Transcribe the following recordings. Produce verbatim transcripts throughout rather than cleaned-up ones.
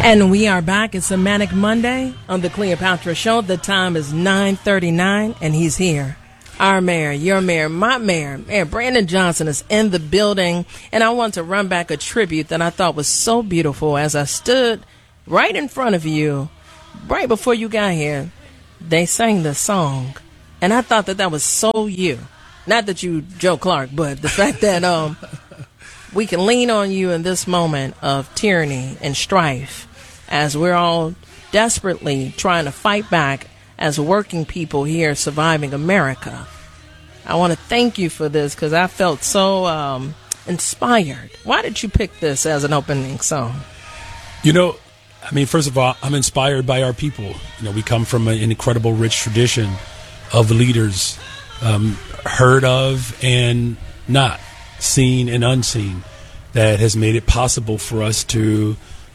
And we are back. It's a Manic Monday on the Cleopatra Show. The time is nine thirty-nine, and he's here. Our mayor, your mayor, my mayor, Mayor Brandon Johnson is in the building. And I want to run back a tribute that I thought was so beautiful as I stood right in front of you, right before you got here. They sang the song, and I thought that that was so you. Not that you, Joe Clark, but the fact that um we can lean on you in this moment of tyranny and strife, as we're all desperately trying to fight back as working people here surviving America. I want to thank you for this because I felt so um, inspired. Why did you pick this as an opening song? You know, I mean, first of all, I'm inspired by our people. You know, we come from an incredible, rich tradition of leaders, um, heard of and not, seen and unseen, that has made it possible for us to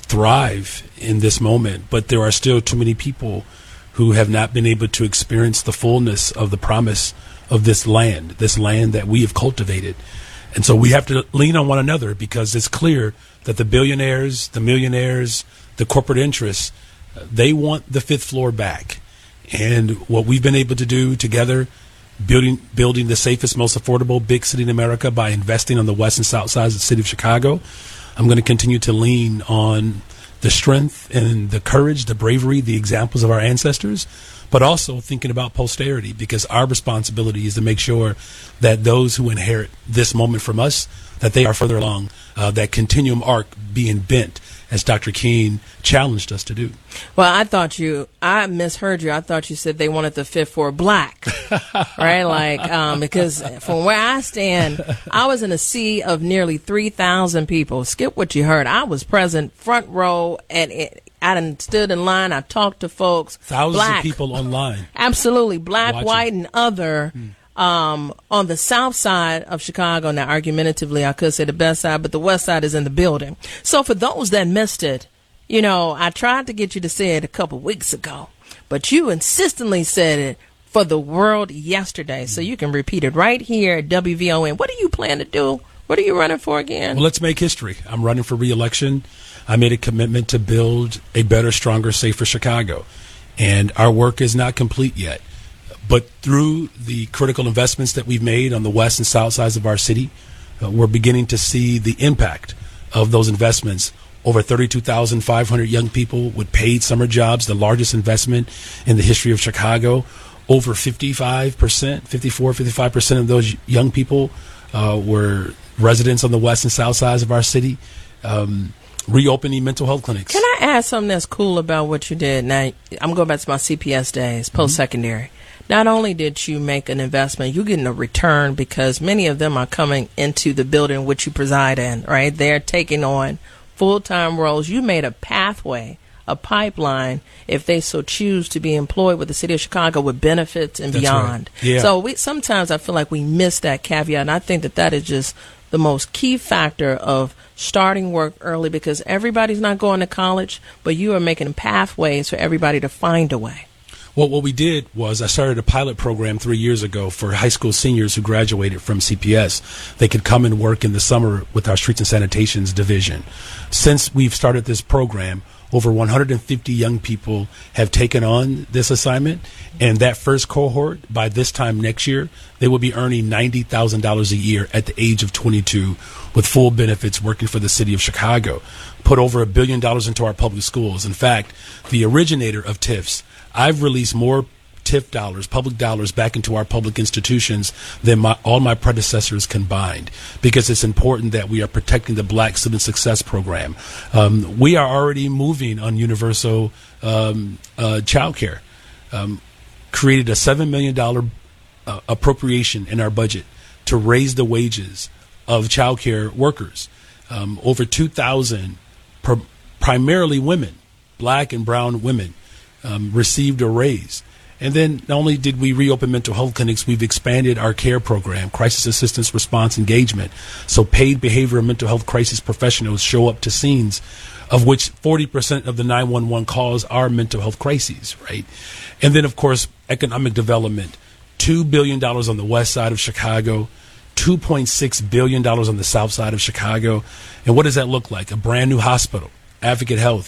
thrive in this moment. But there are still too many people who have not been able to experience the fullness of the promise of this land, this land that we have cultivated. And so we have to lean on one another, because it's clear that the billionaires, the millionaires, the corporate interests, they want the fifth floor back. And what we've been able to do together, building building the safest, most affordable big city in America by investing on the west and south sides of the city of Chicago, I'm going to continue to lean on the strength and the courage, the bravery, the examples of our ancestors, but also thinking about posterity, because our responsibility is to make sure that those who inherit this moment from us, that they are further along uh, that continuum arc being bent, as Doctor King challenged us to do. Well, I thought you, I misheard you. I thought you said they wanted the fifth floor black, right? Like, um, because from where I stand, I was in a sea of nearly three thousand people. Skip what you heard. I was present, front row, and it, I done stood in line. I talked to folks. Thousands black, of people online. Absolutely. Black, watching. White, and other. Hmm. Um, on the south side of Chicago. Now, argumentatively, I could say the best side, but the west side is in the building. So for those that missed it, you know, I tried to get you to say it a couple weeks ago, but you insistently said it for the world yesterday. So you can repeat it right here at W V O N. What do you plan to do? What are you running for again? Well, let's make history. I'm running for re-election. I made a commitment to build a better, stronger, safer Chicago. And our work is not complete yet. But through the critical investments that we've made on the west and south sides of our city, uh, we're beginning to see the impact of those investments. Over thirty-two thousand five hundred young people with paid summer jobs, the largest investment in the history of Chicago. Over fifty-five percent, fifty-four, fifty-five percent of those young people uh, were residents on the west and south sides of our city. Um, reopening mental health clinics. Can I add something that's cool about what you did? Now, I'm going back to my C P S days, post-secondary. Mm-hmm. Not only did you make an investment, you're getting a return, because many of them are coming into the building which you preside in, right? They're taking on full-time roles. You made a pathway, a pipeline, if they so choose to be employed with the city of Chicago with benefits and That's beyond. Right. Yeah. So we sometimes I feel like we miss that caveat, and I think that that is just the most key factor of starting work early, because everybody's not going to college, but you are making pathways for everybody to find a way. Well, what we did was I started a pilot program three years ago for high school seniors who graduated from C P S. They could come and work in the summer with our Streets and Sanitations division. Since we've started this program, over one hundred fifty young people have taken on this assignment. And that first cohort, by this time next year, they will be earning ninety thousand dollars a year at the age of twenty-two with full benefits, working for the city of Chicago. Put over a billion dollars into our public schools. In fact, the originator of T I Fs, I've released more T I F dollars, public dollars, back into our public institutions than my, all my predecessors combined, because it's important that we are protecting the Black Student Success Program. Um, we are already moving on universal um, uh, child care. Um, created a seven million dollars uh, appropriation in our budget to raise the wages of child care workers. Um, over two thousand, pr- primarily women, Black and brown women, Um, received a raise. And then not only did we reopen mental health clinics, we've expanded our CARE program, Crisis Assistance Response Engagement. So paid behavioral and mental health crisis professionals show up to scenes, of which forty percent of the nine one one calls are mental health crises, right? And then, of course, economic development, two billion dollars on the west side of Chicago, two point six billion dollars on the south side of Chicago. And what does that look like? A brand new hospital, Advocate Health,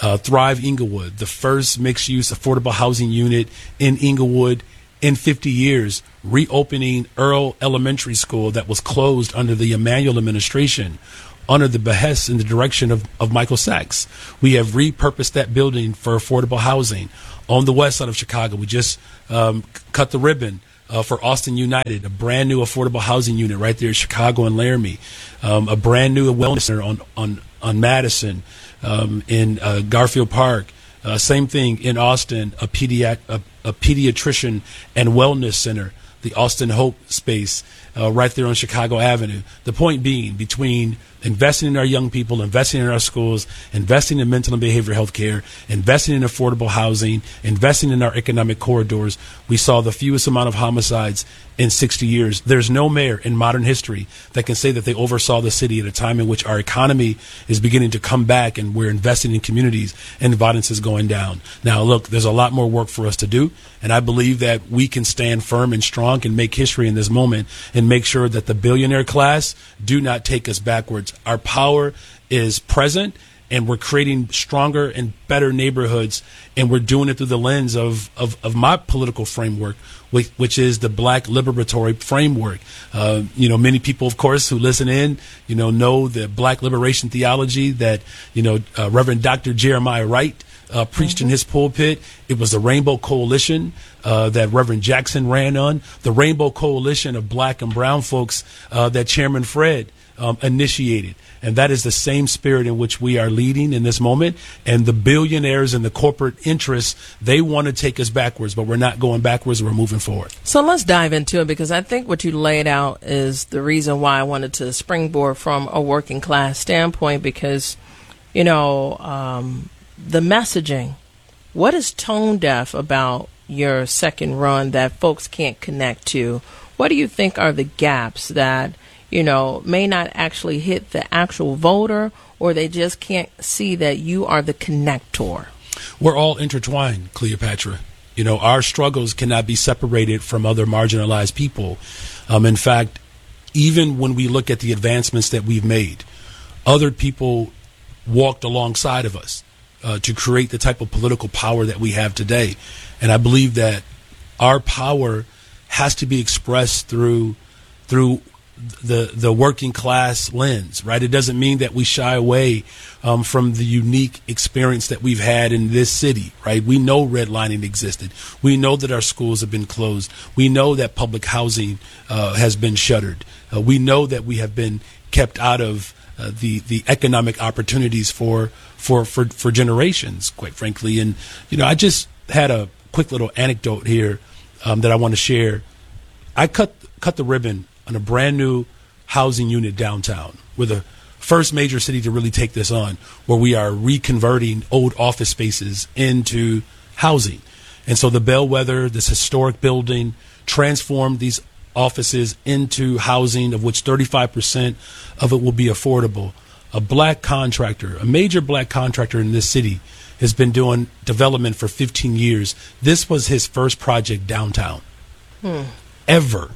Uh, Thrive Inglewood, the first mixed-use affordable housing unit in Inglewood in fifty years, reopening Earl Elementary School that was closed under the Emanuel administration, under the behest and the direction of, of Michael Sachs. We have repurposed that building for affordable housing. On the west side of Chicago, we just um, cut the ribbon uh, for Austin United, a brand new affordable housing unit right there in Chicago and Laramie, um, a brand new wellness center on, on, on Madison, um, in uh, Garfield Park. Uh, same thing in Austin, a, pediat- a, a pediatrician and wellness center, the Austin Hope space, uh, right there on Chicago Avenue. The point being, between investing in our young people, investing in our schools, investing in mental and behavioral health care, investing in affordable housing, investing in our economic corridors, we saw the fewest amount of homicides in sixty years. There's no mayor in modern history that can say that they oversaw the city at a time in which our economy is beginning to come back and we're investing in communities and violence is going down. Now, look, there's a lot more work for us to do, and I believe that we can stand firm and strong and make history in this moment and make sure that the billionaire class do not take us backwards. Our power is present, and we're creating stronger and better neighborhoods, and we're doing it through the lens of, of, of my political framework, which, which is the Black liberatory framework. Uh, you know, many people, of course, who listen in, you know, know the Black liberation theology that, you know, uh, Reverend Doctor Jeremiah Wright Uh, preached mm-hmm. in his pulpit. It was the Rainbow Coalition uh, that Reverend Jackson ran on, the Rainbow Coalition of black and brown folks uh, that Chairman Fred um, initiated. And that is the same spirit in which we are leading in this moment. And the billionaires and the corporate interests, they want to take us backwards, but we're not going backwards. We're moving forward. So let's dive into it, because I think what you laid out is the reason why I wanted to springboard from a working class standpoint, because, you know, um, the messaging, what is tone deaf about your second run that folks can't connect to? What do you think are the gaps that, you know, may not actually hit the actual voter, or they just can't see that you are the connector? We're all intertwined, Cleopatra. You know, our struggles cannot be separated from other marginalized people. Um, in fact, even when we look at the advancements that we've made, other people walked alongside of us uh, to create the type of political power that we have today. And I believe that our power has to be expressed through through the the working class lens, right? It doesn't mean that we shy away um, from the unique experience that we've had in this city, right? We know redlining existed. We know that our schools have been closed. We know that public housing uh, has been shuttered. Uh, we know that we have been kept out of uh, the the economic opportunities for for for for generations, quite frankly. And you know, I just had a quick little anecdote here um, that I want to share. I cut cut the ribbon on a brand new housing unit downtown. We're the first major city to really take this on, where we are reconverting old office spaces into housing. And so the Bellwether, this historic building, transformed these offices into housing, of which thirty-five percent of it will be affordable. A black contractor, a major black contractor in this city, has been doing development for fifteen years. This was his first project downtown, hmm. ever.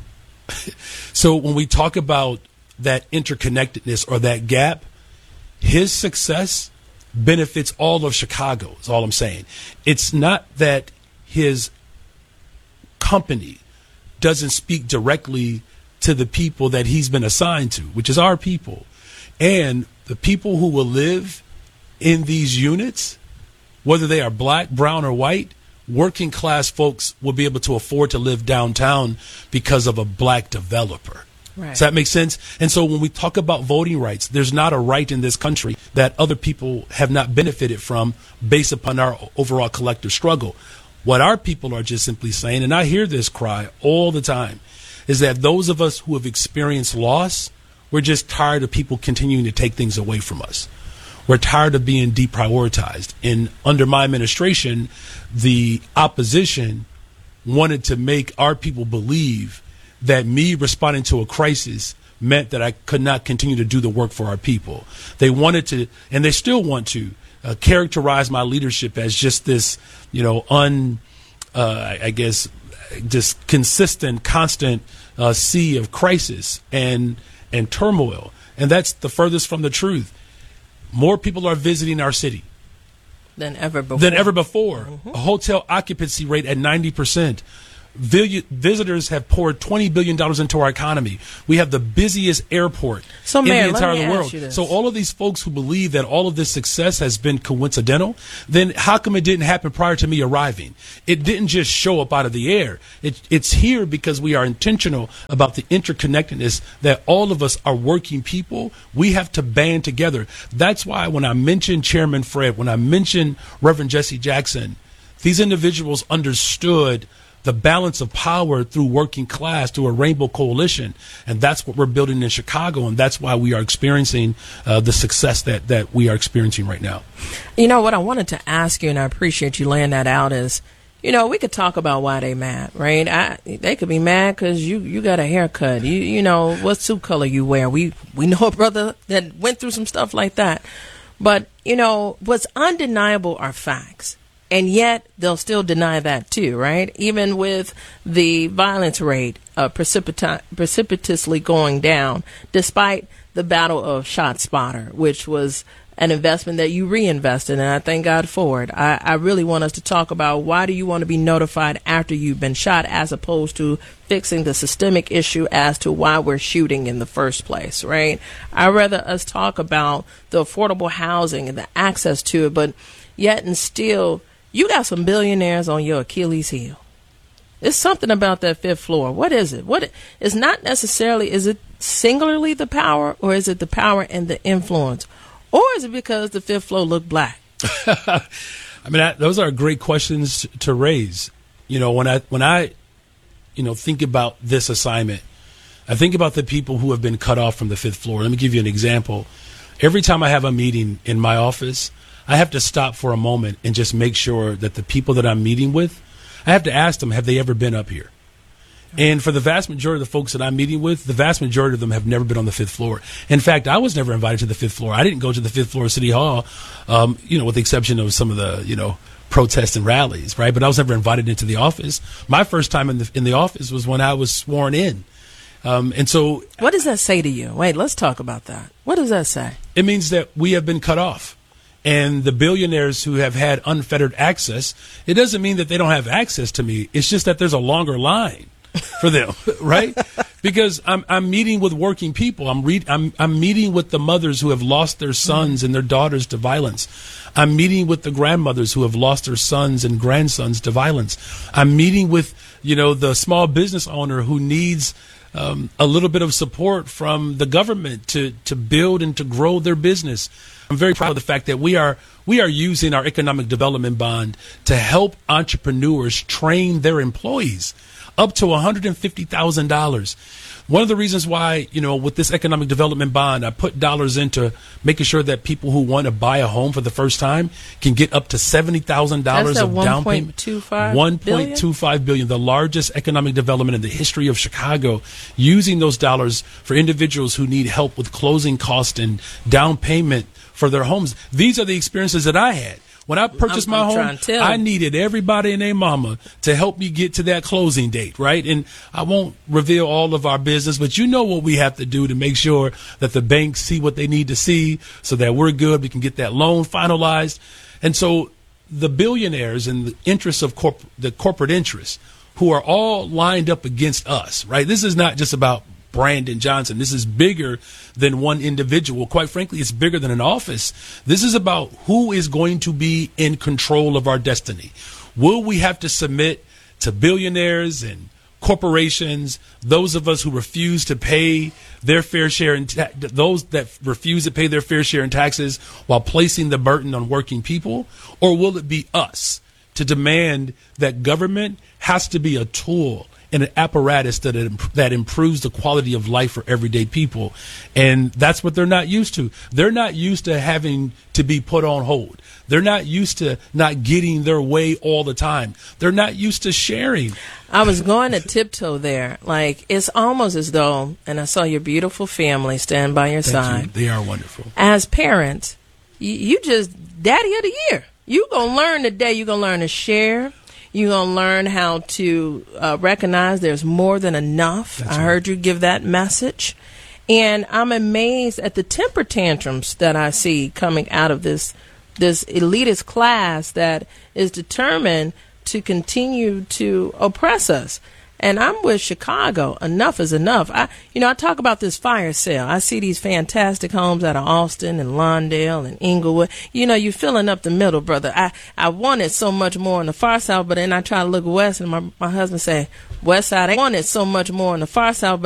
So when we talk about that interconnectedness or that gap, his success benefits all of Chicago, is all I'm saying. It's not that his company doesn't speak directly to the people that he's been assigned to, which is our people. And the people who will live in these units, whether they are black, brown, or white, working class folks will be able to afford to live downtown because of a black developer. Right. Does that make sense? And so when we talk about voting rights, there's not a right in this country that other people have not benefited from based upon our overall collective struggle. What our people are just simply saying, and I hear this cry all the time, is that those of us who have experienced loss, we're just tired of people continuing to take things away from us. We're tired of being deprioritized. And under my administration, the opposition wanted to make our people believe that me responding to a crisis meant that I could not continue to do the work for our people. They wanted to, and they still want to, uh, characterize my leadership as just this, you know, un, uh, I guess, just consistent, constant uh, sea of crisis and and turmoil. And that's the furthest from the truth. More people are visiting our city. than ever before. Than ever before. Mm-hmm. A hotel occupancy rate at ninety percent. Visitors have poured twenty billion dollars into our economy. We have the busiest airport so, in Mayor, the entire let me world. ask you this. So all of these folks who believe that all of this success has been coincidental, then how come it didn't happen prior to me arriving? It didn't just show up out of the air. It, it's here because we are intentional about the interconnectedness that all of us are working people. We have to band together. That's why when I mentioned Chairman Fred, when I mentioned Reverend Jesse Jackson, these individuals understood the balance of power through working class, through a rainbow coalition. And that's what we're building in Chicago. And that's why we are experiencing uh, the success that, that we are experiencing right now. You know, what I wanted to ask you, and I appreciate you laying that out, is, you know, we could talk about why they mad, right? I, they could be mad because you, you got a haircut. You, you know, what suit color you wear. We, we know a brother that went through some stuff like that. But, you know, what's undeniable are facts. And yet they'll still deny that too, right? Even with the violence rate uh, precipita- precipitously going down, despite the battle of ShotSpotter, which was an investment that you reinvested, and I thank God for it. I, I really want us to talk about why do you want to be notified after you've been shot, as opposed to fixing the systemic issue as to why we're shooting in the first place, right? I'd rather us talk about the affordable housing and the access to it, but yet and still, you got some billionaires on your Achilles heel. It's something about that fifth floor. What is it? What? It's not necessarily, is it singularly the power, or is it the power and the influence? Or is it because the fifth floor looked black? I mean, I, those are great questions to raise. You know, when I, when I, you know, think about this assignment, I think about the people who have been cut off from the fifth floor. Let me give you an example. Every time I have a meeting in my office, I have to stop for a moment and just make sure that the people that I'm meeting with, I have to ask them, have they ever been up here? And for the vast majority of the folks that I'm meeting with, the vast majority of them have never been on the fifth floor. In fact, I was never invited to the fifth floor. I didn't go to the fifth floor of City Hall, um, you know, with the exception of some of the, you know, protests and rallies, right? But I was never invited into the office. My first time in the in the office was when I was sworn in. Um, and so, what does that say to you? Wait, let's talk about that. What does that say? It means that we have been cut off. And the billionaires who have had unfettered access, it doesn't mean that they don't have access to me. It's just that there's a longer line for them, right? Because I'm I'm meeting with working people. I'm read I'm I'm meeting with the mothers who have lost their sons and their daughters to violence. I'm meeting with the grandmothers who have lost their sons and grandsons to violence. I'm meeting with, you know, the small business owner who needs um, a little bit of support from the government to to build and to grow their business. I'm very proud of the fact that we are we are using our economic development bond to help entrepreneurs train their employees up to one hundred fifty thousand dollars. One of the reasons why, you know, with this economic development bond, I put dollars into making sure that people who want to buy a home for the first time can get up to seventy thousand dollars of down payment. one point two five billion dollars, the largest economic development in the history of Chicago, using those dollars for individuals who need help with closing costs and down payment for their homes. These are the experiences that I had. When I purchased I'm, my I'm home, I needed everybody and their mama to help me get to that closing date, right? And I won't reveal all of our business, but you know what we have to do to make sure that the banks see what they need to see so that we're good. We can get that loan finalized. And so the billionaires and the interests of corp- the corporate interests who are all lined up against us, right? This is not just about Brandon Johnson. This is bigger than one individual. Quite frankly, it's bigger than an office. This is about who is going to be in control of our destiny. Will we have to submit to billionaires and corporations, those of us who refuse to pay their fair share, in ta- those that refuse to pay their fair share in taxes while placing the burden on working people? Or will it be us to demand that government has to be a tool and an apparatus that imp- that improves the quality of life for everyday people? And that's what they're not used to. They're not used to having to be put on hold. They're not used to not getting their way all the time. They're not used to sharing. I was going to tiptoe there. Like, it's almost as though, and I saw your beautiful family stand by your Thank side. You. They are wonderful. As parents, you, you just daddy of the year. You're going to learn today. You're going to learn to share. You're going to learn how to uh, recognize there's more tan enough. That's I right. heard you give that message. And I'm amazed at the temper tantrums that I see coming out of this this elitist class that is determined to continue to oppress us. And I'm with Chicago. Enough is enough. I, you know, I talk about this fire sale. I see these fantastic homes out of Austin and Lawndale and Inglewood. You know, you're filling up the middle, brother. I, I wanted so much more on the far side, but then I try to look west, and my, my husband say, west side, I wanted so much more on the far side, but